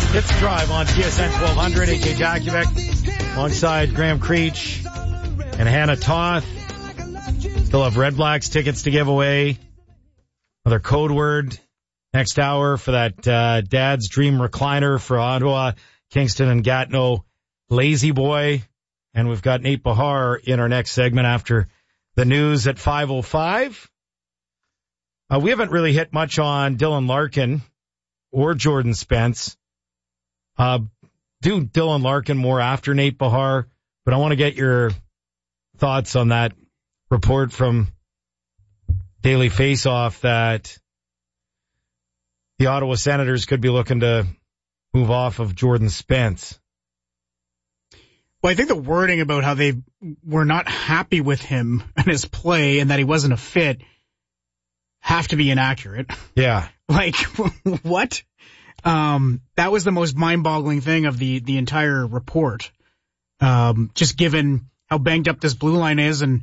It's the Drive on TSN 1200. AK Jakovic alongside Graham Creech and Hannah Toth. Still have Red Blacks tickets to give away. Another code word next hour for that Dad's Dream recliner for Ottawa, Kingston, and Gatineau Lazy Boy. And we've got Nate Bahar in our next segment after the news at 5:05. We haven't really hit much on Dylan Larkin or Jordan Spence. Do Dylan Larkin more after Nate Bahar, but I want to get your thoughts on that report from Daily Faceoff that the Ottawa Senators could be looking to move off of Jordan Spence. Well, I think the wording about how they were not happy with him and his play and that he wasn't a fit have to be inaccurate. Yeah. Like, what? That was the most mind-boggling thing of the entire report. Just given how banged up this blue line is and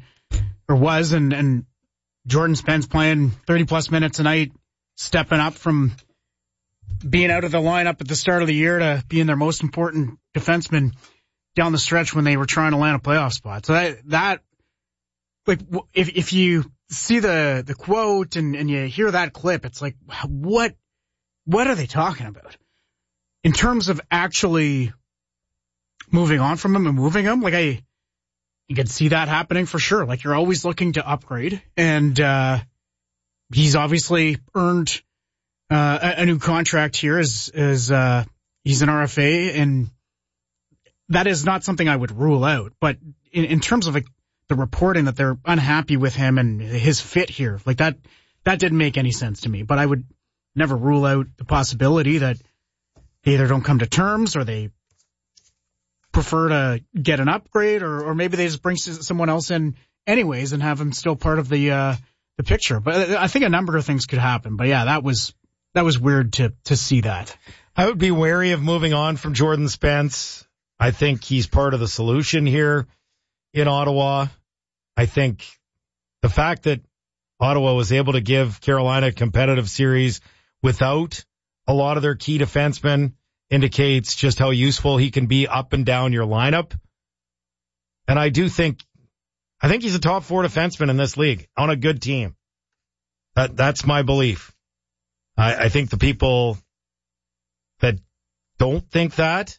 Jordan Spence playing 30-plus minutes a night, stepping up from being out of the lineup at the start of the year to being their most important defenseman down the stretch when they were trying to land a playoff spot. So that like, if you see the quote and you hear that clip, it's like, what are they talking about? In terms of actually moving on from him and moving him, like you could see that happening for sure. Like, you're always looking to upgrade, and he's obviously earned a new contract here as he's an RFA, and that is not something I would rule out. But in terms of like the reporting that they're unhappy with him and his fit here, like that didn't make any sense to me. But I would never rule out the possibility that they either don't come to terms or they prefer to get an upgrade, or maybe they just bring someone else in anyways and have him still part of the picture. But I think a number of things could happen. But yeah, that was weird to see that. I would be wary of moving on from Jordan Spence. I think he's part of the solution here in Ottawa. I think the fact that Ottawa was able to give Carolina a competitive series without a lot of their key defensemen indicates just how useful he can be up and down your lineup. And I think he's a top 4 defenseman in this league on a good team. That's my belief. I think the people that don't think that,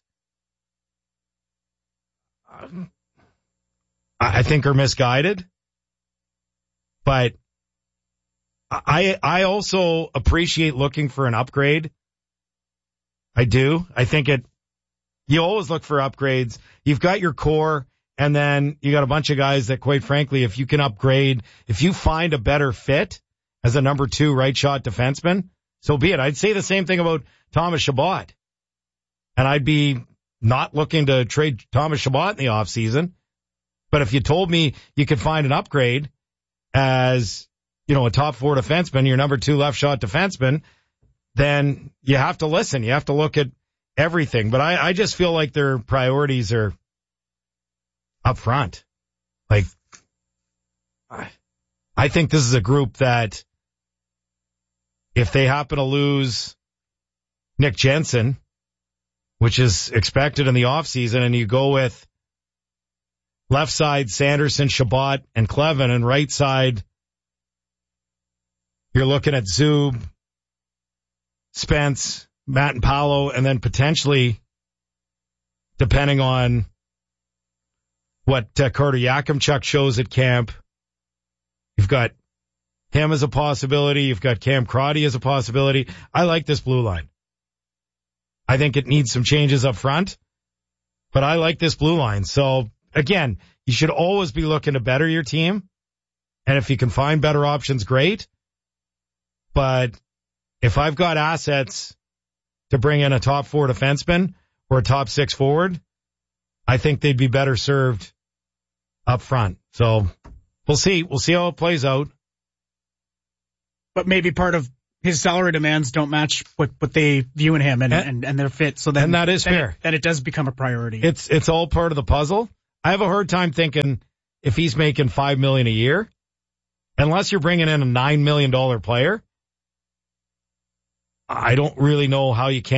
I think are misguided. But I also appreciate looking for an upgrade. I do. I think you always look for upgrades. You've got your core, and then you got a bunch of guys that, quite frankly, if you can upgrade, if you find a better fit as a number 2 right shot defenseman, so be it. I'd say the same thing about Thomas Chabot. And I'd be not looking to trade Thomas Chabot in the offseason. But if you told me you could find an upgrade as, a top 4 defenseman, your number 2 left shot defenseman, then you have to listen. You have to look at everything. But I just feel like their priorities are up front. Like, I think this is a group that if they happen to lose Nick Jensen, which is expected in the offseason, and you go with left side Sanderson, Chabot, and Clevin, and right side you're looking at Zub, Spence, Matt and Paolo, and then potentially, depending on what Carter Yakimchuk shows at camp, you've got him as a possibility. You've got Cam Crotty as a possibility. I like this blue line. I think it needs some changes up front, but I like this blue line. So, again, you should always be looking to better your team, and if you can find better options, great. But if I've got assets to bring in a top 4 defenseman or a top 6 forward, I think they'd be better served up front. So we'll see. We'll see how it plays out. But maybe part of his salary demands don't match what they view in him and their fit. So then, and that is fair. Then it does become a priority. It's all part of the puzzle. I have a hard time thinking if he's making $5 million a year, unless you're bringing in a $9 million player, I don't really know how you can't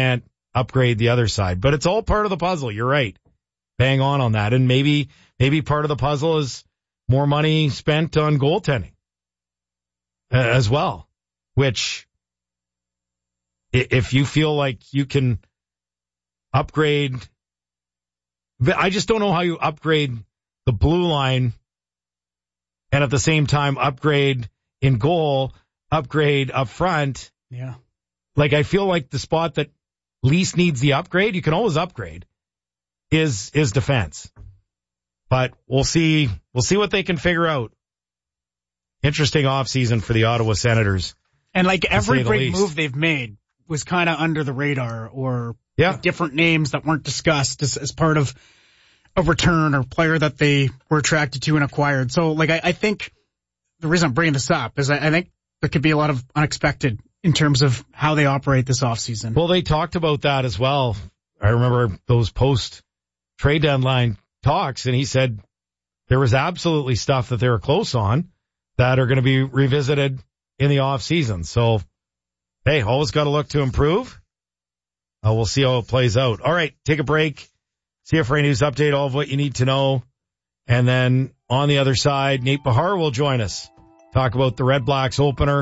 upgrade the other side. But it's all part of the puzzle. You're right. Bang on that. And maybe part of the puzzle is more money spent on goaltending as well, which if you feel like you can upgrade, I just don't know how you upgrade the blue line and at the same time upgrade in goal, upgrade up front. Yeah. Like, I feel like the spot that least needs the upgrade, you can always upgrade, is defense. But we'll see what they can figure out. Interesting offseason for the Ottawa Senators. And like every big move they've made was kind of under the radar, or different names that weren't discussed as part of a return or player that they were attracted to and acquired. So like I think the reason I'm bringing this up is I think there could be a lot of unexpected in terms of how they operate this offseason. Well, they talked about that as well. I remember those post-trade deadline talks, and he said there was absolutely stuff that they were close on that are going to be revisited in the offseason. So, hey, always got to look to improve. We'll see how it plays out. All right, take a break. CFRA News Update, all of what you need to know. And then on the other side, Nate Behar will join us. Talk about the Red Blacks opener.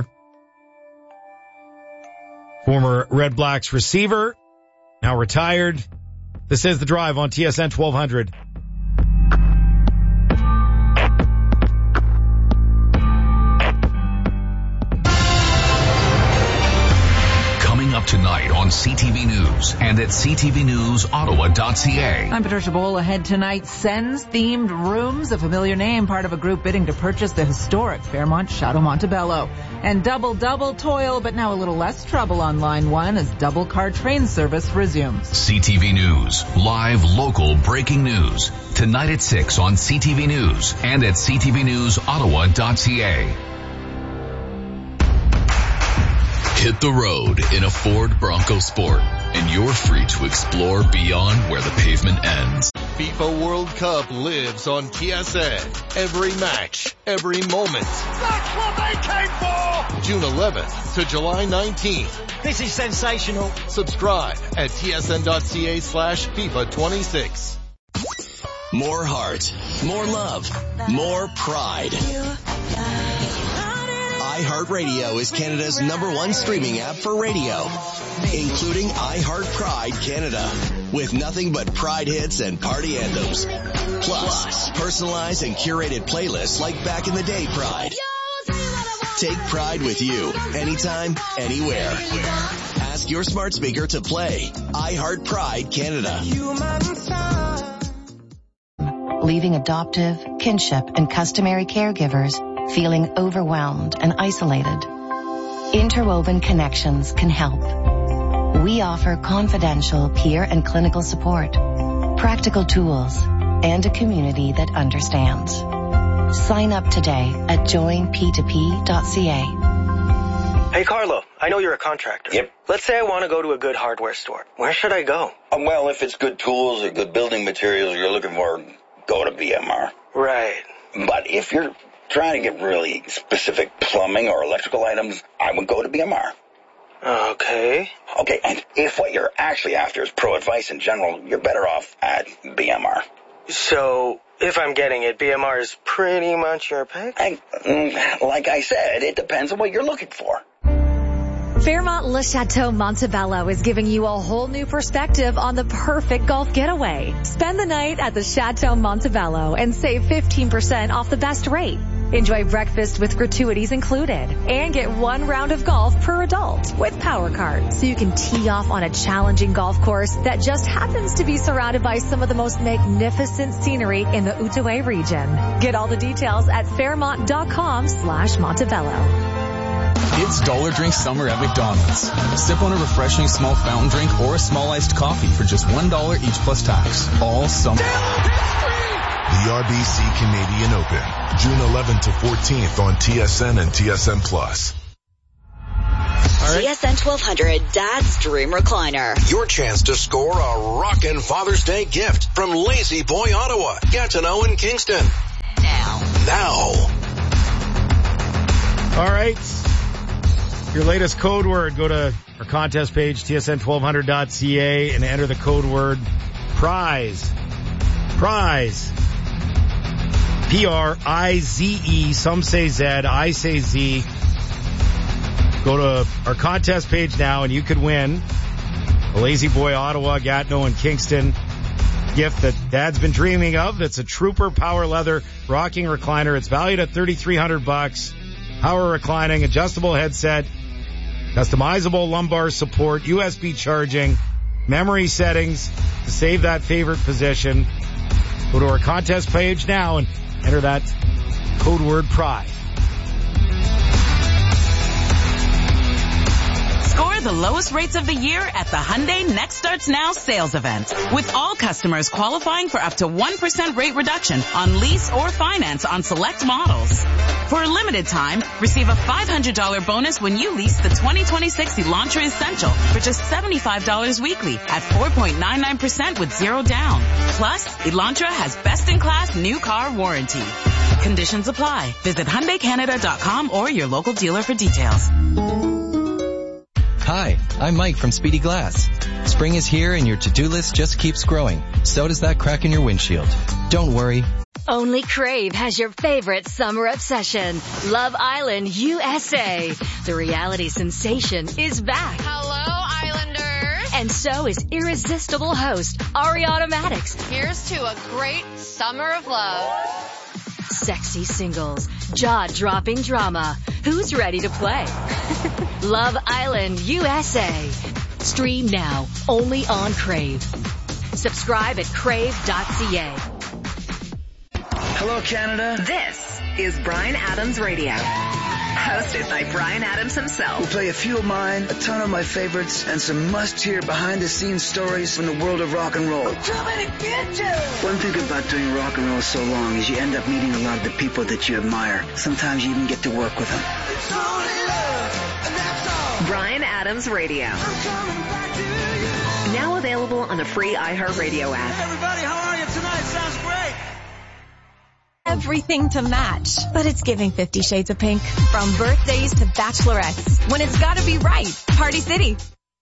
Former Red Blacks receiver, now retired. This is The Drive on TSN 1200. Up tonight on CTV News and at ctvnewsottawa.ca. I'm Patricia Bowl. Ahead tonight, Sens-themed rooms, a familiar name, part of a group bidding to purchase the historic Fairmont Chateau Montebello. And double toil, but now a little less trouble on Line 1 as double car train service resumes. CTV News, live local breaking news. Tonight at 6 on CTV News and at ctvnewsottawa.ca. Hit the road in a Ford Bronco Sport, and you're free to explore beyond where the pavement ends. FIFA World Cup lives on TSN. Every match, every moment. That's what they came for! June 11th to July 19th. This is sensational. Subscribe at tsn.ca/FIFA26. More heart, more love, more pride. iHeartRadio is Canada's #1 streaming app for radio, including iHeart Pride Canada, with nothing but Pride hits and party anthems. Plus, personalized and curated playlists like Back in the Day Pride. Take Pride with you, anytime, anywhere. Ask your smart speaker to play iHeart Pride Canada. Leaving adoptive, kinship, and customary caregivers feeling overwhelmed and isolated. Interwoven Connections can help. We offer confidential peer and clinical support, practical tools, and a community that understands. Sign up today at joinp2p.ca. Hey, Carlo, I know you're a contractor. Yep. Let's say I want to go to a good hardware store. Where should I go? Well, if it's good tools or good building materials you're looking for, go to BMR. Right. But if you're trying to get really specific plumbing or electrical items, I would go to BMR. Okay. Okay, and if what you're actually after is pro advice in general, you're better off at BMR. So, if I'm getting it, BMR is pretty much your pick? Like I said, it depends on what you're looking for. Fairmont Le Chateau Montebello is giving you a whole new perspective on the perfect golf getaway. Spend the night at the Chateau Montebello and save 15% off the best rate. Enjoy breakfast with gratuities included and get 1 round of golf per adult with Power Card, so you can tee off on a challenging golf course that just happens to be surrounded by some of the most magnificent scenery in the Outaouais region. Get all the details at fairmont.com/Montebello. It's Dollar Drink Summer at McDonald's. Sip on a refreshing small fountain drink or a small iced coffee for just $1 each plus tax. All summer. The RBC Canadian Open, June 11th to 14th on TSN and TSN Plus. Right. TSN 1200 Dad's Dream Recliner. Your chance to score a rockin' Father's Day gift from Lazy Boy Ottawa, Gatineau and Kingston. Now. All right. Your latest code word. Go to our contest page, tsn1200.ca, and enter the code word PRIZE. Prize. Prize. Some say Z, I say Z. Go to our contest page now and you could win a Lazy Boy Ottawa, Gatineau, and Kingston gift that Dad's been dreaming of. That's a Trooper Power Leather rocking recliner. It's valued at $3,300. Power reclining, adjustable headset, customizable lumbar support, USB charging, memory settings to save that favorite position. Go to our contest page now and enter that code word PRIZE. Score the lowest rates of the year at the Hyundai Next Starts Now sales event, with all customers qualifying for up to 1% rate reduction on lease or finance on select models. For a limited time, receive a $500 bonus when you lease the 2026 Elantra Essential for just $75 weekly at 4.99% with zero down. Plus, Elantra has best-in-class new car warranty. Conditions apply. Visit HyundaiCanada.com or your local dealer for details. Hi, I'm Mike from Speedy Glass. Spring is here and your to-do list just keeps growing. So does that crack in your windshield. Don't worry. Only Crave has your favorite summer obsession, Love Island USA. The reality sensation is back. Hello, Islanders. And so is irresistible host Ariana Maddox. Here's to a great summer of love. Sexy singles, jaw-dropping drama. Who's ready to play? Love Island USA. Stream now, only on Crave. Subscribe at crave.ca. Hello, Canada. This is Bryan Adams Radio. Hosted by Bryan Adams himself. We'll play a few of mine, a ton of my favorites, and some must-hear behind-the-scenes stories from the world of rock and roll. One thing about doing rock and roll so long is you end up meeting a lot of the people that you admire. Sometimes you even get to work with them. Bryan Adams Radio. Now available on the free iHeartRadio app. Everybody, how are you tonight? Sounds great. Everything to match, but it's giving 50 Shades of Pink. From birthdays to bachelorettes, when it's gotta be right. Party City.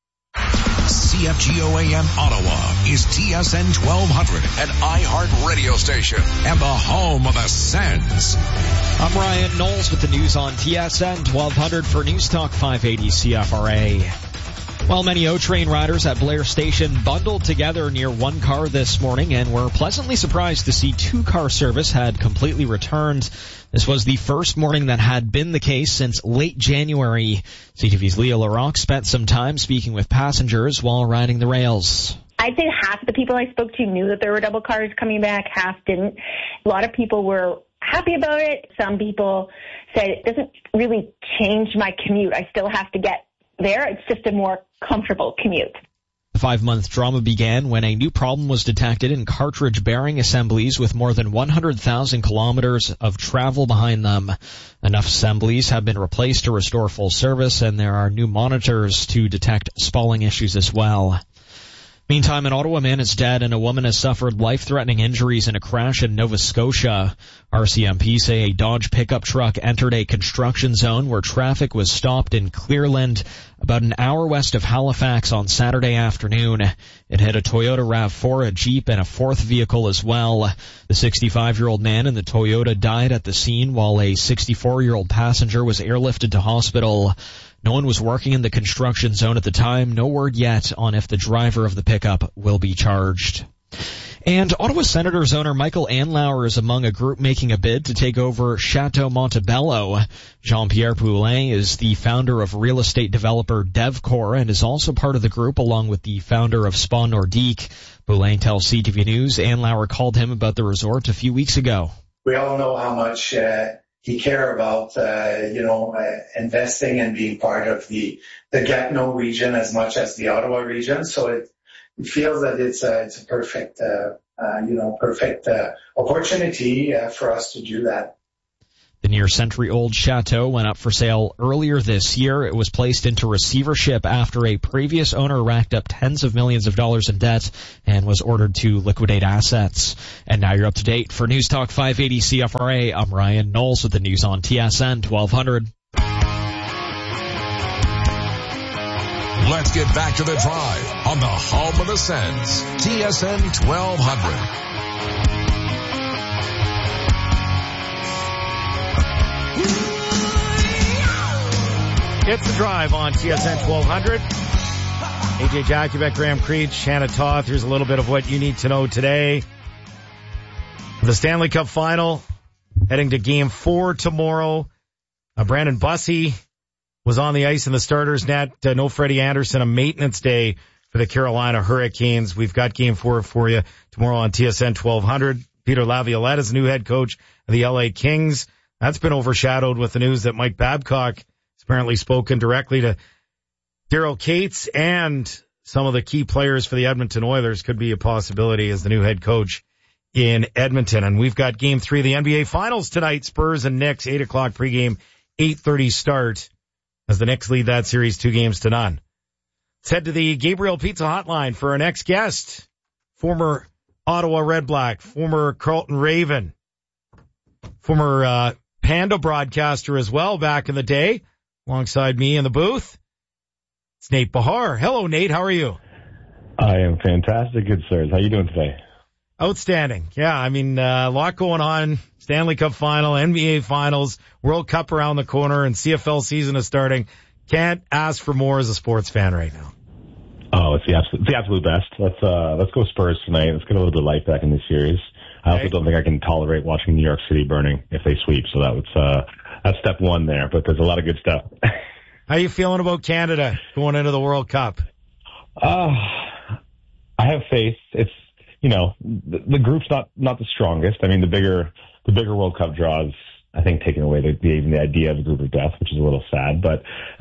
CFGO-AM Ottawa is TSN 1200, an iHeart radio station and the home of the Sens. I'm Ryan Knowles with the news on TSN 1200 for News Talk 580 CFRA. Well, many O-Train riders at Blair Station bundled together near one car this morning and were pleasantly surprised to see two-car service had completely returned. This was the first morning that had been the case since late January. CTV's Leah Larocque spent some time speaking with passengers while riding the rails. I'd say half the people I spoke to knew that there were double cars coming back, half didn't. A lot of people were happy about it. Some people said it doesn't really change my commute. I still have to get there. It's just a more comfortable commute. The 5-month drama began when a new problem was detected in cartridge bearing assemblies with more than 100,000 kilometers of travel behind them. Enough assemblies have been replaced to restore full service, and there are new monitors to detect spalling issues as well. Meantime, an Ottawa man is dead and a woman has suffered life-threatening injuries in a crash in Nova Scotia. RCMP say a Dodge pickup truck entered a construction zone where traffic was stopped in Clearland about an hour west of Halifax on Saturday afternoon. It hit a Toyota RAV4, a Jeep, and a fourth vehicle as well. The 65-year-old man in the Toyota died at the scene while a 64-year-old passenger was airlifted to hospital. No one was working in the construction zone at the time. No word yet on if the driver of the pickup will be charged. And Ottawa Senators owner Michael Andlauer is among a group making a bid to take over Chateau Montebello. Jean-Pierre Poulin is the founder of real estate developer Devcor and is also part of the group along with the founder of Spa Nordique. Poulin tells CTV News Andlauer called him about the resort a few weeks ago. We all know how much he care about, investing and being part of the Gatineau region as much as the Ottawa region. So it feels that it's a perfect opportunity for us to do that. The near-century-old chateau went up for sale earlier this year. It was placed into receivership after a previous owner racked up tens of millions of dollars in debt and was ordered to liquidate assets. And now you're up to date. For News Talk 580 CFRA, I'm Ryan Knowles with the news on TSN 1200. Let's get back to the drive on the home of the Sens, TSN 1200. It's the drive on TSN 1200. AJ Jakubek, Graham Creech, Hannah Toth. Here's a little bit of what you need to know today. The Stanley Cup Final, heading to Game 4 tomorrow. Brandon Bussey was on the ice in the starters net. No Freddie Anderson, a maintenance day for the Carolina Hurricanes. We've got Game 4 for you tomorrow on TSN 1200. Peter Laviolette is the new head coach of the LA Kings. That's been overshadowed with the news that Mike Babcock has apparently spoken directly to Daryl Cates, and some of the key players for the Edmonton Oilers could be a possibility as the new head coach in Edmonton. And we've got Game 3 of the NBA Finals tonight. Spurs and Knicks, 8 o'clock pregame, 8:30 start as the Knicks lead that series 2-0. Let's head to the Gabriel Pizza Hotline for our next guest, former Ottawa Red Black, former Carlton Raven, former Panda broadcaster as well back in the day, alongside me in the booth. It's Nate Behar. Hello, Nate. How are you? I am fantastic, good sirs. How are you doing today? Outstanding. Yeah, I mean, a lot going on. Stanley Cup Final, NBA Finals, World Cup around the corner, and CFL season is starting. Can't ask for more as a sports fan right now. Oh, it's the absolute best. Let's go Spurs tonight. Let's get a little bit of life back in this series. I also don't think I can tolerate watching New York City burning if they sweep. So that's step one there. But there's a lot of good stuff. How are you feeling about Canada going into the World Cup? I have faith. It's, the group's not the strongest. I mean, the bigger World Cup draws, I think, taking away even the idea of a group of death, which is a little sad. But,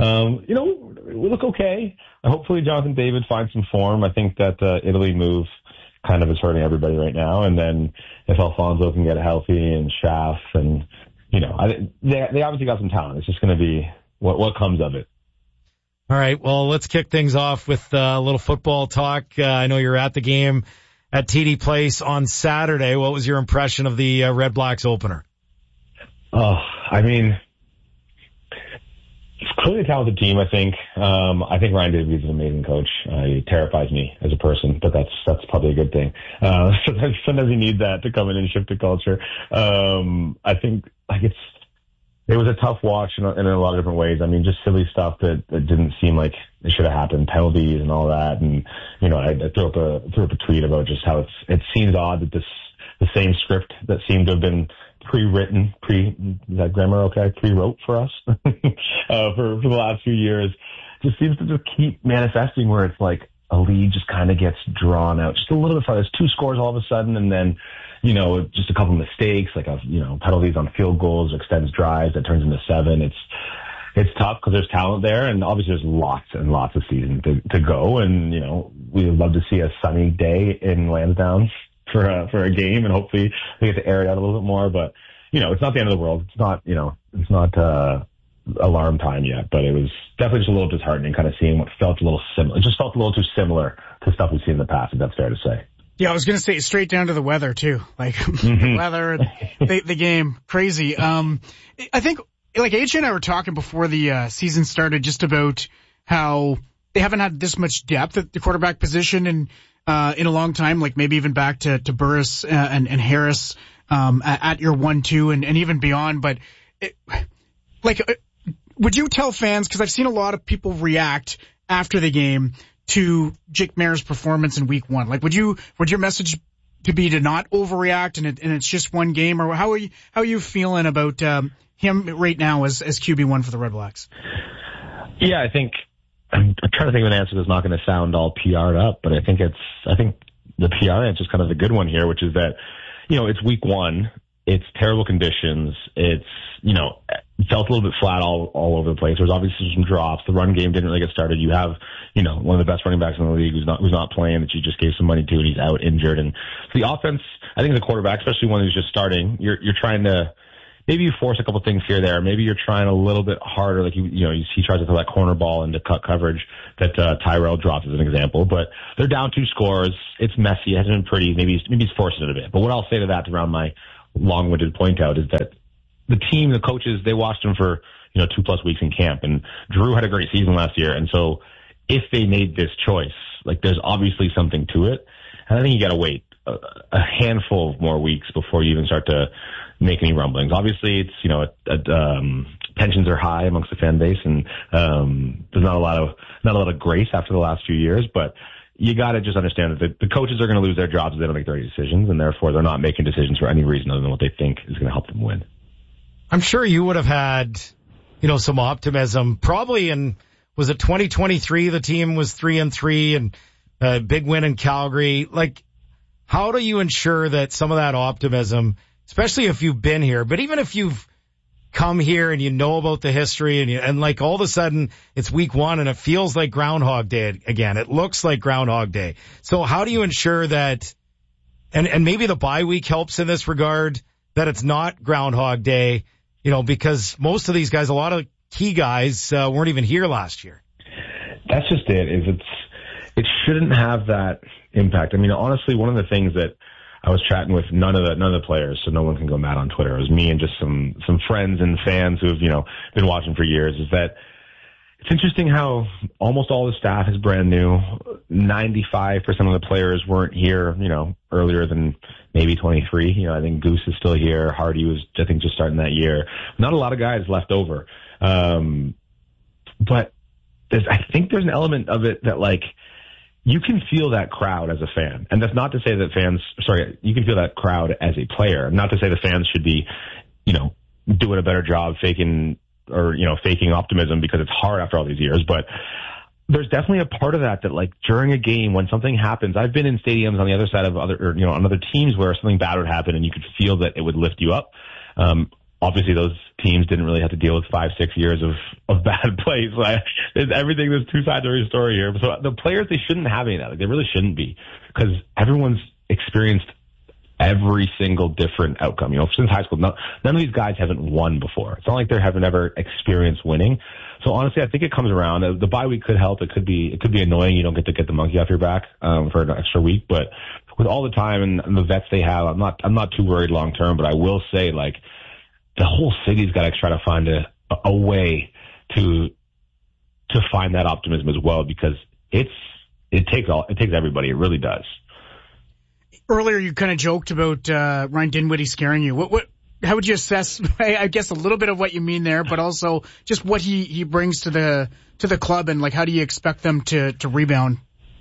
we look okay. Hopefully Jonathan David finds some form. I think that Italy move kind of is hurting everybody right now. And then if Alfonso can get healthy and Schaff and, they obviously got some talent. It's just going to be what comes of it. All right. Well, let's kick things off with a little football talk. I know you're at the game at TD Place on Saturday. What was your impression of the Red Blacks opener? I mean, it's clearly a talented team, I think. I think Ryan Davies is an amazing coach. He terrifies me as a person, but that's probably a good thing. Sometimes you need that to come in and shift the culture. I think it was a tough watch in a lot of different ways. I mean, just silly stuff that didn't seem like it should have happened, penalties and all that. And, I threw up a tweet about just how it seems odd that the same script that seemed to have been pre-written, is that grammar okay? Pre-wrote for us, for the last few years, just seems to just keep manifesting where it's like a lead just kind of gets drawn out just a little bit farther. There's 2 scores all of a sudden, and then, just a couple of mistakes, like, penalties on field goals, extends drives, that turns into 7. It's tough because there's talent there, and obviously there's lots and lots of season to go. And, we would love to see a sunny day in Lansdowne for a game, and hopefully we get to air it out a little bit more. But, it's not the end of the world. It's not alarm time yet, but it was definitely just a little disheartening kind of seeing what felt a little similar. It just felt a little too similar to stuff we've seen in the past, if that's fair to say. Yeah, I was going to say straight down to the weather too. Like the weather, the game, crazy. I think like AJ and I were talking before the season started just about how they haven't had this much depth at the quarterback position in a long time, like maybe even back to Burris and Harris at your 1-2 and even beyond. But would you tell fans, because I've seen a lot of people react after the game to Jake Maier's performance in week 1? Like, would your message to be to not overreact and it's just one game, or how are you feeling about him right now as QB1 for the Red Blacks? Yeah, I think I'm trying to think of an answer that's not going to sound all PR'd up, but I think the PR answer is kind of the good one here, which is that, it's week 1. It's terrible conditions. It's, felt a little bit flat all over the place. There was obviously some drops. The run game didn't really get started. You have, one of the best running backs in the league who's not playing, that you just gave some money to, and he's out injured. And so the offense, I think the quarterback, especially one who's just starting, you're trying to, maybe you force a couple things here or there. Maybe you're trying a little bit harder. Like, he tries to throw that corner ball into cut coverage that Tyrell drops as an example. But they're down 2 scores. It's messy. It hasn't been pretty. Maybe he's forcing it a bit. But what I'll say to that, to round my long-winded point out, is that the team, the coaches, they watched him for, 2+ weeks in camp. And Drew had a great season last year. And so if they made this choice, like there's obviously something to it. And I think you got to wait a handful of more weeks before you even start to make any rumblings. Obviously, it's, you know, tensions are high amongst the fan base, and there's not a lot of grace after the last few years. But you got to just understand that the coaches are going to lose their jobs if they don't make the right decisions, and therefore they're not making decisions for any reason other than what they think is going to help them win. I'm sure you would have had, you know, some optimism. Probably in, was it 2023? The team was 3-3 and a big win in Calgary. Like, how do you ensure that some of that optimism, especially if you've been here, but even if you've come here and you know about the history and like all of a sudden it's week 1 and it feels like Groundhog Day again. It looks like Groundhog Day. So how do you ensure that, and maybe the bye week helps in this regard, that it's not Groundhog Day, you know, because most of these guys, a lot of key guys weren't even here last year. That's just it. It shouldn't have that impact. I mean, honestly, one of the things that I was chatting with none of the players, so no one can go mad on Twitter. It was me and just some friends and fans who've, you know, been watching for years, is that it's interesting how almost all the staff is brand new. 95% of the players weren't here, you know, earlier than maybe 23. You know, I think Goose is still here. Hardy was, I think, just starting that year. Not a lot of guys left over. But I think there's an element of it that, like, you can feel that crowd as a fan. And that's not to say that you can feel that crowd as a player. Not to say the fans should be, you know, doing a better job faking optimism because it's hard after all these years. But there's definitely a part of that, like, during a game when something happens, I've been in stadiums on the other side of on other teams where something bad would happen and you could feel that it would lift you up. Obviously, those teams didn't really have to deal with 5-6 years of bad plays. Everything, there's two sides of every story here. So the players, they shouldn't have any of that. Like, they really shouldn't be, because everyone's experienced every single different outcome. You know, since high school, none of these guys haven't won before. It's not like they haven't ever experienced winning. So honestly, I think it comes around. The bye week could help. It could be annoying. You don't get to get the monkey off your back for an extra week. But with all the time and the vets they have, I'm not too worried long term. But I will say, like, the whole city's got to try to find a way to find that optimism as well, because it takes everybody. It really does. Earlier, you kind of joked about Ryan Dinwiddie scaring you. How would you assess, I guess, a little bit of what you mean there, but also just what he brings to the club, and, like, how do you expect them to rebound?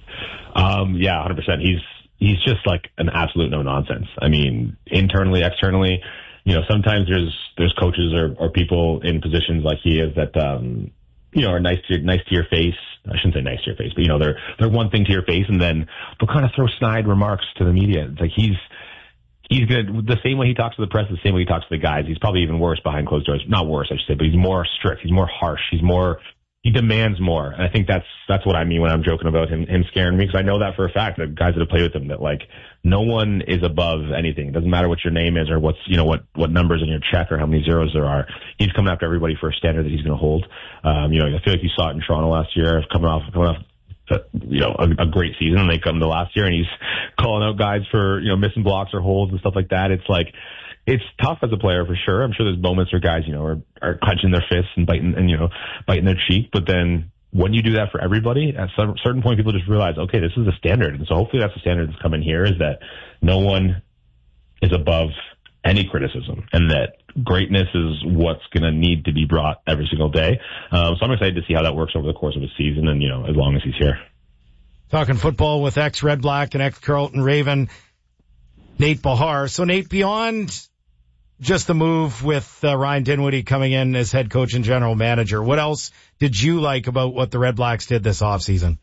Yeah, 100%. He's just like an absolute no nonsense. I mean, internally, externally. You know, sometimes there's coaches or people in positions like he is that, you know, are nice to your face. I shouldn't say nice to your face, but, you know, they're one thing to your face, and then they'll kind of throw snide remarks to the media. It's like he's good. The same way he talks to the press, the same way he talks to the guys. He's probably even worse behind closed doors. Not worse, I should say, but he's more strict. He's more harsh. He demands more. And I think that's what I mean when I'm joking about him scaring me, because I know that for a fact, the guys that have played with him, that, like, no one is above anything. It doesn't matter what your name is or what's, you know, what numbers in your check or how many zeros there are. He's coming after everybody for a standard that he's going to hold. You know, I feel like you saw it in Toronto last year, coming off you know, a great season, and they come to last year and he's calling out guys for, you know, missing blocks or holds and stuff like that. It's like, it's tough as a player for sure. I'm sure there's moments where guys, you know, are clenching their fists and biting their cheek. But then when you do that for everybody, at some certain point, people just realize, okay, this is a standard. And so hopefully that's the standard that's coming here, is that no one is above any criticism, and that greatness is what's going to need to be brought every single day. So I'm excited to see how that works over the course of a season, and, you know, as long as he's here. Talking football with ex-Red Black and ex-Carlton Raven, Nate Behar. So, Nate, beyond just the move with Ryan Dinwiddie coming in as head coach and general manager, what else did you like about what the Red Blacks did this offseason?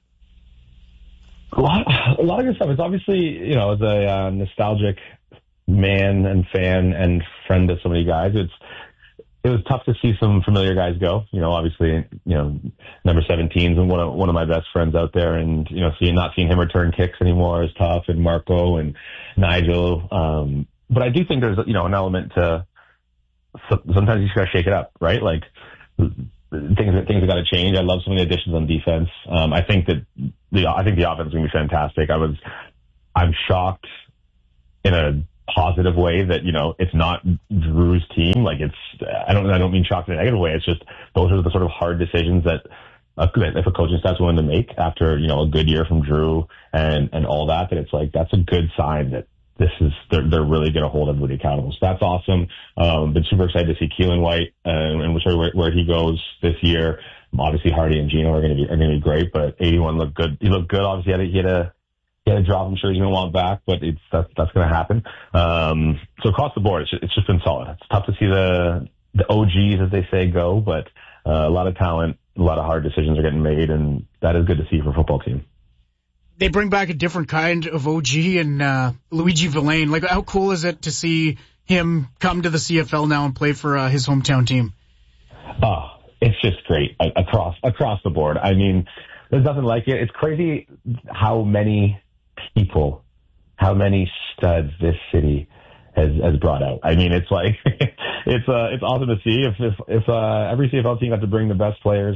A lot of good stuff. It's obviously, you know, as a nostalgic man and fan and friend of so many guys, it was tough to see some familiar guys go. You know, obviously, you know, number 17's and one of my best friends out there, and, you know, not seeing him return kicks anymore is tough, and Marco and Nigel. But I do think there's, you know, an element to sometimes you just got to shake it up, right? Like, things have got to change. I love some of the additions on defense. I think the offense is going to be fantastic. I'm shocked in a positive way that, you know, it's not Drew's team. Like, I don't mean shocked in a negative way. It's just those are the sort of hard decisions that if a coaching staff's willing to make after, a good year from Drew and all that it's like, that's a good sign that they're really going to hold everybody accountable. So that's awesome. Been super excited to see Keelan White, and we'll show where he goes this year. Obviously Hardy and Gino are going to be great, but 81 looked good. He looked good. Obviously he had a drop. I'm sure he's going to want back, but that's going to happen. So across the board, it's just been solid. It's tough to see the OGs, as they say, go, but a lot of talent, a lot of hard decisions are getting made, and that is good to see for a football team. They bring back a different kind of OG and Luigi Villain. Like, how cool is it to see him come to the CFL now and play for his hometown team? Oh, it's just great across the board. I mean, there's nothing like it. It's crazy how many people, how many studs this city has brought out. I mean, it's like it's awesome to see if every CFL team got to bring the best players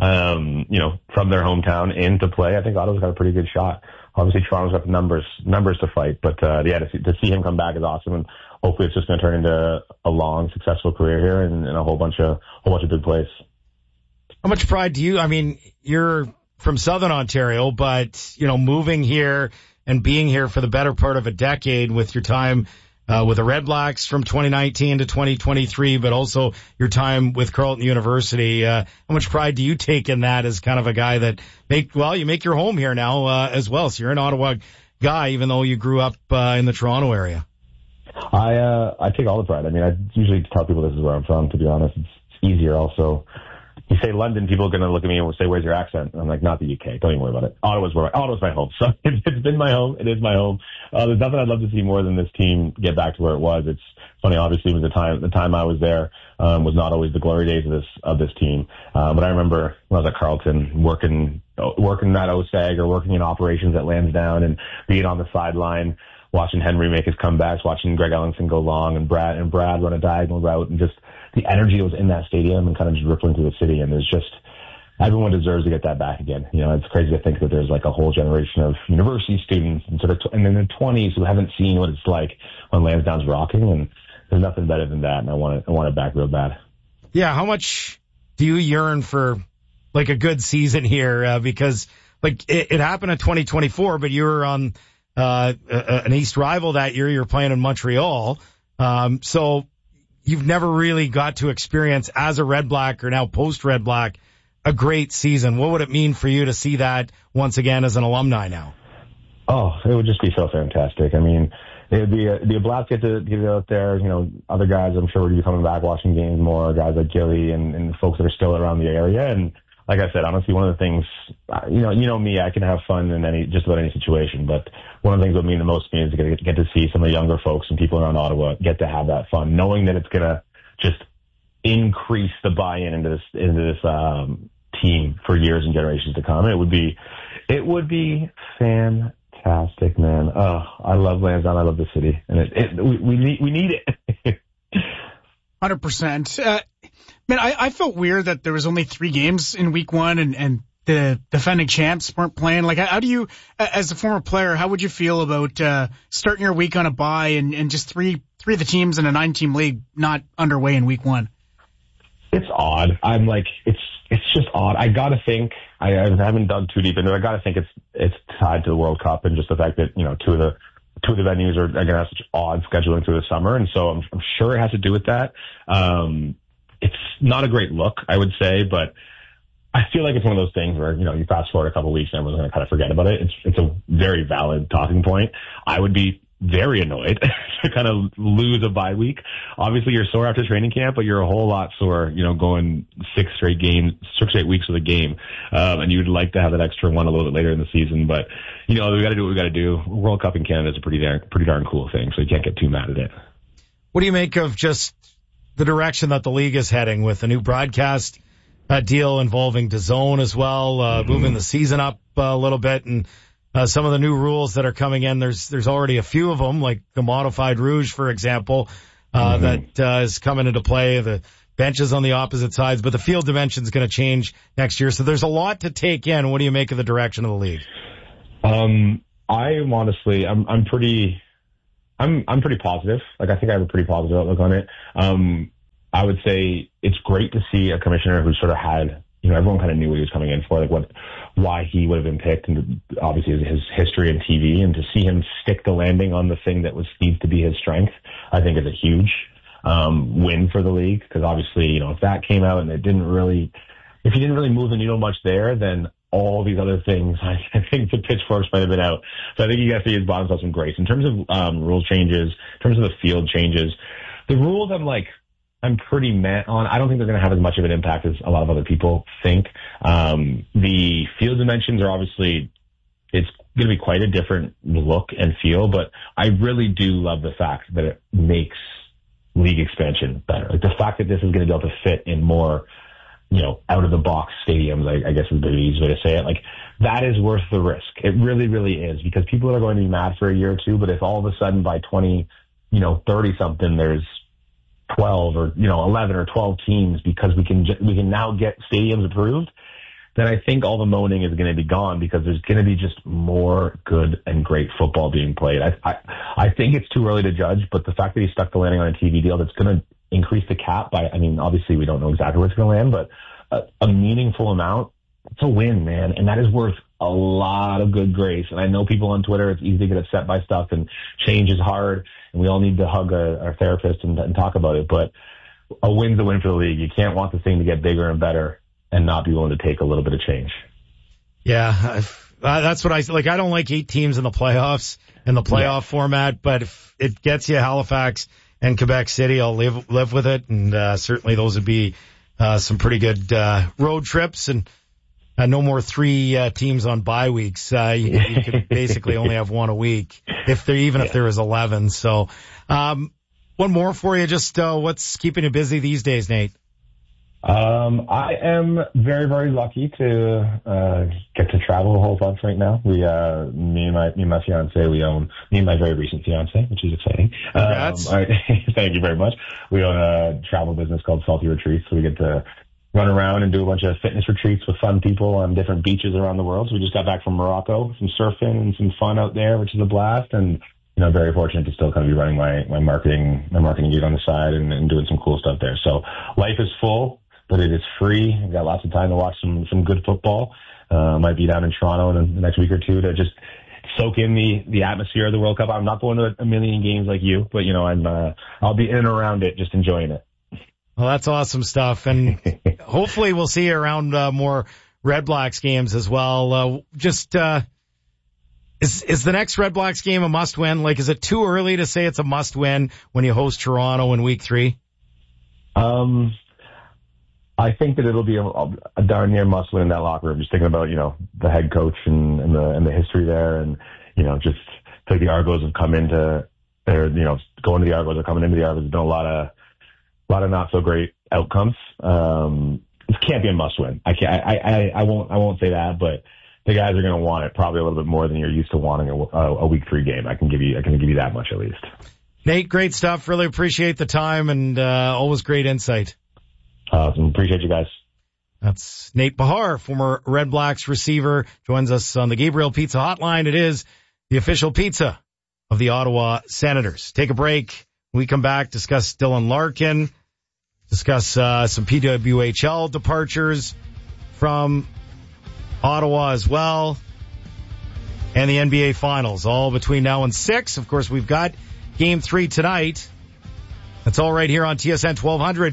from their hometown in to play. I think Ottawa's got a pretty good shot. Obviously Toronto's got the numbers to fight, but to see him come back is awesome, and hopefully it's just going to turn into a long, successful career here and a whole bunch of big plays. How much pride do you, I mean, you're from Southern Ontario, but moving here and being here for the better part of a decade with your time with the Red Blacks from 2019 to 2023, but also your time with Carleton University. How much pride do you take in that as kind of a guy that you make your home here now as well? So you're an Ottawa guy, even though you grew up in the Toronto area. I take all the pride. I mean, I usually tell people this is where I'm from, to be honest. It's easier also. You say London, people are going to look at me and say, where's your accent? And I'm like, not the UK. Don't even worry about it. Ottawa's my home. So it's been my home. It is my home. There's nothing I'd love to see more than this team get back to where it was. It's funny, obviously, the time I was there was not always the glory days of this team. But I remember when I was at Carleton working at OSAG or working in operations at Lansdowne and being on the sideline, watching Henry make his comebacks, watching Greg Ellingson go long and Brad run a diagonal route, and just the energy was in that stadium and kind of just rippling through the city. And there's just, everyone deserves to get that back again. It's crazy to think that there's like a whole generation of university students and in their 20s who haven't seen what it's like when Lansdowne's rocking, and there's nothing better than that. And I want it back real bad. Yeah. How much do you yearn for like a good season here? Because like it happened in 2024, but you were on an East rival that year. You were playing in Montreal. So you've never really got to experience as a Red Black or now post Red Black a great season. What would it mean for you to see that once again as an alumni now? Oh, it would just be so fantastic. I mean, it would be a blast to get out there. Other guys I'm sure would be coming back watching games more, guys like Gilly and folks that are still around the area. And like I said, honestly, one of the things, me, I can have fun in just about any situation, but one of the things that would mean the most to me is to get to see some of the younger folks and people around Ottawa get to have that fun, knowing that it's going to just increase the buy-in into this team for years and generations to come. It would be fantastic, man. Oh, I love Lansdowne. I love the city, and we need it. 100%. Man, I felt weird that there was only 3 games in week 1 and the defending champs weren't playing. Like, how do you, as a former player, how would you feel about starting your week on a bye and just three of the teams in a 9-team league not underway in week 1? It's odd. I'm like, it's just odd. I gotta think, I haven't dug too deep into it. I gotta think it's tied to the World Cup and just the fact that, two of the venues are going to have such odd scheduling through the summer. And so I'm sure it has to do with that. It's not a great look, I would say, but I feel like it's one of those things where, you fast forward a couple of weeks and everyone's going to kind of forget about it. It's a very valid talking point. I would be very annoyed to kind of lose a bye week. Obviously you're sore after training camp, but you're a whole lot sore, going 6 straight weeks of the game. And you'd like to have that extra one a little bit later in the season, but we got to do what we got to do. World Cup in Canada is a pretty darn cool thing, so you can't get too mad at it. What do you make of just the direction that the league is heading with a new broadcast deal involving DAZN as well, moving the season up a little bit, and some of the new rules that are coming in? There's already a few of them, like the modified rouge, for example, that is coming into play. The benches on the opposite sides, but the field dimension is going to change next year. So there's a lot to take in. What do you make of the direction of the league? I'm pretty positive. Like, I think I have a pretty positive outlook on it. I would say it's great to see a commissioner who sort of had, everyone kind of knew what he was coming in for, why he would have been picked, and obviously his history in TV, and to see him stick the landing on the thing that seems to be his strength, I think is a huge win for the league, because obviously, if that came out and if he didn't really move the needle much there, then all these other things, I think the pitchforks might have been out. So I think you guys see his bottom himself some grace. In terms of rule changes, in terms of the field changes, the rules I'm pretty meh on. I don't think they're going to have as much of an impact as a lot of other people think. The field dimensions are obviously, it's going to be quite a different look and feel, but I really do love the fact that it makes league expansion better. The fact that this is going to be able to fit in more, out of the box stadiums, I guess is the easiest way to say it. That is worth the risk. It really, really is, because people are going to be mad for a year or two, but if all of a sudden by 30 something, there's 12 or 11 or 12 teams because we can now get stadiums approved, then I think all the moaning is going to be gone, because there's going to be just more good and great football being played. I think it's too early to judge, but the fact that he stuck the landing on a TV deal that's going to increase the cap by, obviously we don't know exactly where it's going to land, but a meaningful amount, it's a win, man. And that is worth a lot of good grace. And I know people on Twitter, it's easy to get upset by stuff, and change is hard, and we all need to hug our therapist and talk about it. But a win's a win for the league. You can't want the thing to get bigger and better and not be willing to take a little bit of change. Yeah, that's what I don't like 8 teams in the playoffs in the playoff format, but if it gets you Halifax and Quebec City, I'll live with it. And certainly those would be some pretty good road trips, and no more 3 teams on bye weeks. You could basically only have 1 a week if there was 11. So one more for you. Just what's keeping you busy these days, Nate? I am very, very lucky to get to travel a whole bunch right now. Me and my fiance, me and my very recent fiance, which is exciting. Thank you very much. We own a travel business called Salty Retreats, so we get to run around and do a bunch of fitness retreats with fun people on different beaches around the world. So we just got back from Morocco, some surfing and some fun out there, which is a blast. And very fortunate to still kind of be running my marketing gig on the side and doing some cool stuff there. So life is full, but it is free. I've got lots of time to watch some good football. Might be down in Toronto in the next week or two to just soak in the atmosphere of the World Cup. I'm not going to a million games like you, but I'll be in and around it, just enjoying it. Well, that's awesome stuff. And hopefully we'll see you around more Red Blacks games as well. Is the next Red Blacks game a must win? Is it too early to say it's a must win when you host Toronto in week 3? I think that it'll be a darn near must win in that locker room. Just thinking about, the head coach and the history there, and, just like the Argos have come into their, going to the Argos or coming into the Argos, there's been a lot of not so great outcomes. This can't be a must win. I won't say that, but the guys are going to want it probably a little bit more than you're used to wanting a week 3 game. I can give you that much at least. Nate, great stuff. Really appreciate the time, and always great insight. Appreciate you guys. That's Nate Behar, former Red Blacks receiver, joins us on the Gabriel Pizza Hotline. It is the official pizza of the Ottawa Senators. Take a break. When we come back, discuss Dylan Larkin, discuss some PWHL departures from Ottawa as well, and the NBA Finals, all between now and 6. Of course, we've got Game 3 tonight. That's all right here on TSN 1200.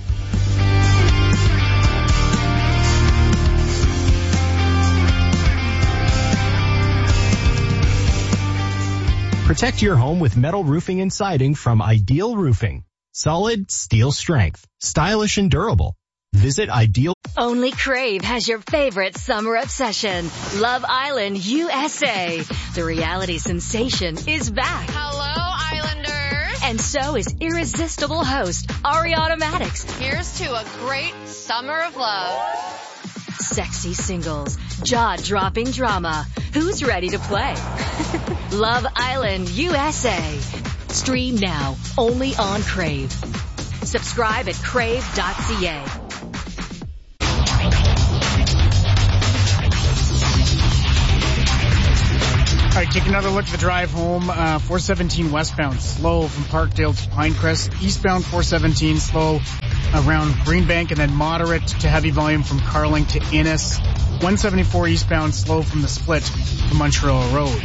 Protect your home with metal roofing and siding from Ideal Roofing. Solid steel strength, stylish and durable. Visit Ideal. Only Crave has your favorite summer obsession. Love Island USA. The reality sensation is back. Hello, Islanders. And so is irresistible host Ariana Madix. Here's to a great summer of love. Sexy singles, jaw-dropping drama. Who's ready to play? Love Island USA. Stream now, only on Crave. Subscribe at crave.ca. All right, take another look at the drive home. 417 westbound, slow from Parkdale to Pinecrest. Eastbound 417, slow around Greenbank, and then moderate to heavy volume from Carling to Innis. 174 eastbound slow from the split to Montreal Road.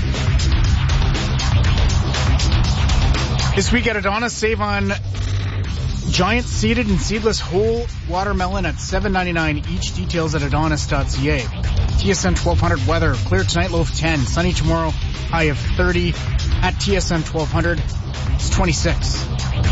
This week at Adonis, save on giant seeded and seedless whole watermelon at $7.99 each. Details at adonis.ca. TSN 1200 weather. Clear tonight, low of 10. Sunny tomorrow, high of 30. At TSN 1200, it's 26.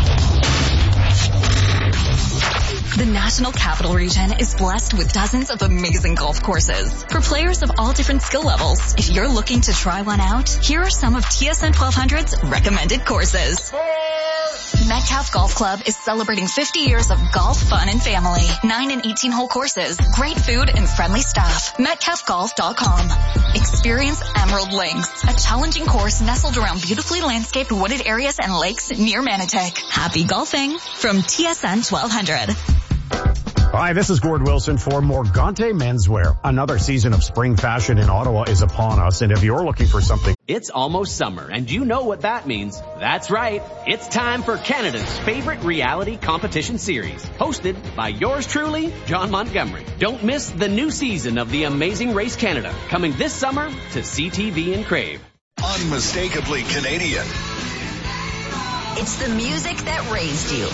The National Capital Region is blessed with dozens of amazing golf courses for players of all different skill levels. If you're looking to try one out, here are some of TSN 1200's recommended courses. Metcalf Golf Club is celebrating 50 years of golf, fun, and family. 9 and 18-hole courses, great food, and friendly staff. MetcalfGolf.com. Experience Emerald Links, a challenging course nestled around beautifully landscaped wooded areas and lakes near Manotick. Happy golfing from TSN 1200. Hi, this is Gord Wilson for Morgante Menswear. Another season of spring fashion in Ottawa is upon us, and if you're looking for something... It's almost summer, and you know what that means. That's right. It's time for Canada's favorite reality competition series, hosted by yours truly, John Montgomery. Don't miss the new season of The Amazing Race Canada, coming this summer to CTV and Crave. Unmistakably Canadian. It's the music that raised you.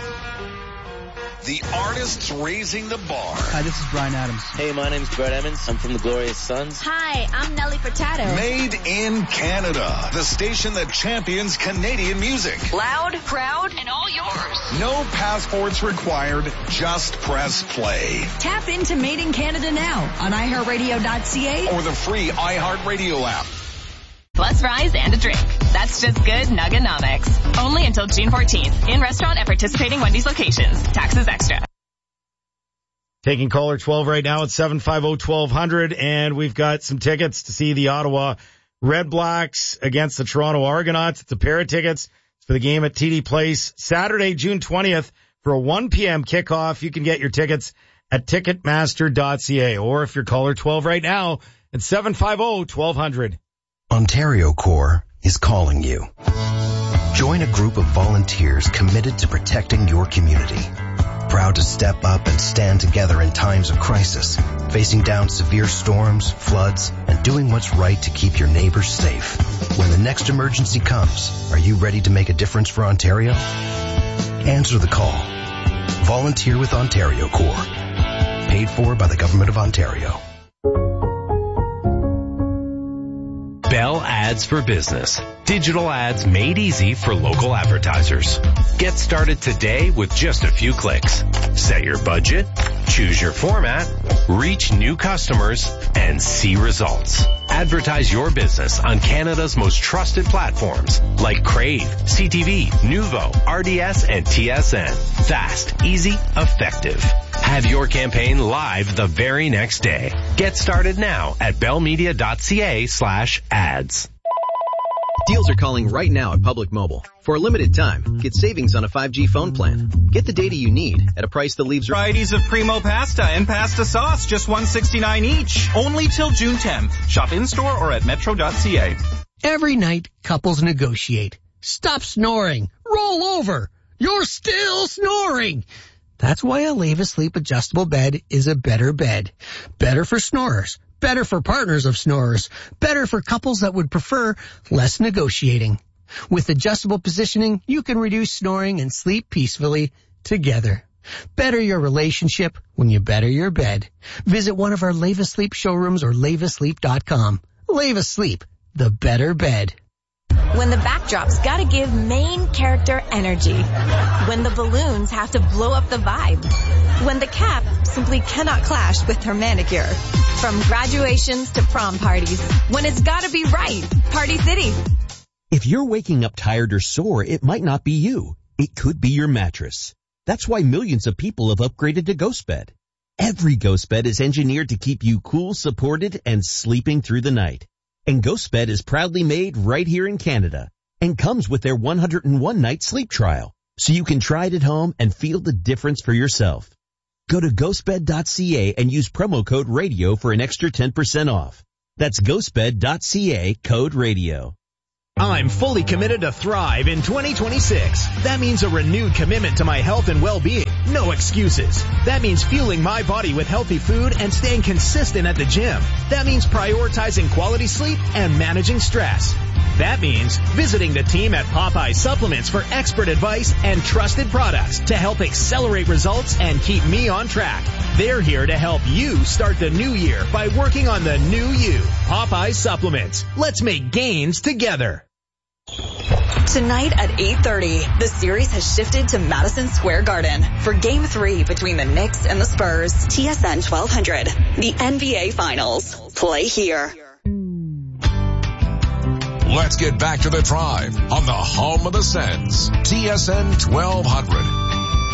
The artists raising the bar. Hi, this is Brian Adams. Hey, my name's Brett Emmons. I'm from the Glorious Sons. Hi, I'm Nelly Furtado. Made in Canada, the station that champions Canadian music. Loud, proud, and all yours. No passports required, just press play. Tap into Made in Canada now on iHeartRadio.ca or the free iHeartRadio app. Plus fries and a drink. That's just good Nuggonomics. Only until June 14th. In restaurant at participating Wendy's locations. Taxes extra. Taking caller 12 right now at 750-1200, and we've got some tickets to see the Ottawa Red Blacks against the Toronto Argonauts. It's a pair of tickets for the game at TD Place Saturday, June 20th for a 1 p.m. kickoff. You can get your tickets at Ticketmaster.ca, or if you're caller 12 right now at 750-1200. Ontario Corps is calling you. Join a group of volunteers committed to protecting your community. Proud to step up and stand together in times of crisis, facing down severe storms, floods, and doing what's right to keep your neighbors safe. When the next emergency comes, are you ready to make a difference for Ontario? Answer the call. Volunteer with Ontario Corps. Paid for by the Government of Ontario. Bell Ads for Business. Digital ads made easy for local advertisers. Get started today with just a few clicks. Set your budget, choose your format, reach new customers, and see results. Advertise your business on Canada's most trusted platforms like Crave, CTV, Nuvo, RDS, and TSN. Fast, easy, effective. Have your campaign live the very next day. Get started now at bellmedia.ca/ads. Deals are calling right now at Public Mobile. For a limited time, get savings on a 5G phone plan. Get the data you need at a price that leaves... Varieties of Primo pasta and pasta sauce, just $1.69 each. Only till June 10th. Shop in-store or at metro.ca. Every night, couples negotiate. Stop snoring. Roll over. You're still snoring. That's why a Leva Sleep adjustable bed is a better bed. Better for snorers. Better for partners of snorers. Better for couples that would prefer less negotiating. With adjustable positioning, you can reduce snoring and sleep peacefully together. Better your relationship when you better your bed. Visit one of our Leva Sleep showrooms or levasleep.com. Leva Sleep, the better bed. When the backdrop's gotta give main character energy. When the balloons have to blow up the vibe. When the cap simply cannot clash with her manicure. From graduations to prom parties. When it's gotta be right. Party City. If you're waking up tired or sore, it might not be you. It could be your mattress. That's why millions of people have upgraded to GhostBed. Every GhostBed is engineered to keep you cool, supported, and sleeping through the night. And GhostBed is proudly made right here in Canada and comes with their 101-night sleep trial, so you can try it at home and feel the difference for yourself. Go to ghostbed.ca and use promo code radio for an extra 10% off. That's ghostbed.ca, code radio. I'm fully committed to thrive in 2026. That means a renewed commitment to my health and well-being. No excuses. That means fueling my body with healthy food and staying consistent at the gym. That means prioritizing quality sleep and managing stress. That means visiting the team at Popeye Supplements for expert advice and trusted products to help accelerate results and keep me on track. They're here to help you start the new year by working on the new you. Popeye Supplements. Let's make gains together. Tonight at 8:30, the series has shifted to Madison Square Garden for Game 3 between the Knicks and the Spurs. TSN 1200, the NBA Finals. Play here. Let's get back to the Drive on the home of the Sens. TSN 1200.